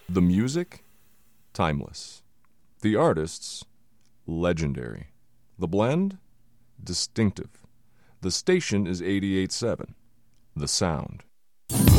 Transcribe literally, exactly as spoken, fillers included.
The music, timeless. The artists, legendary. The blend, distinctive. The station is eighty-eight point seven. The sound,